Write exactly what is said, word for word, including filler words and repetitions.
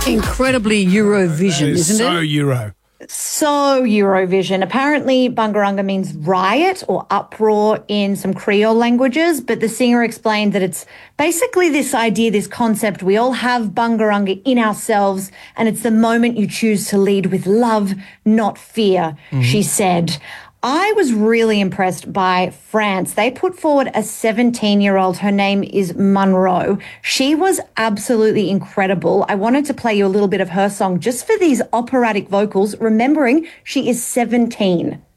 incredibly Eurovision, That is isn't so it? Euro. So Eurovision. Apparently, Bungarunga means riot or uproar in some Creole languages, but the singer explained that it's basically this idea, this concept. We all have Bungarunga in ourselves, and it's the moment you choose to lead with love, not fear, mm-hmm. she said. I was really impressed by France. They put forward a seventeen-year-old. Her name is Monroe. She was absolutely incredible. I wanted to play you a little bit of her song just for these operatic vocals, remembering she is seventeen.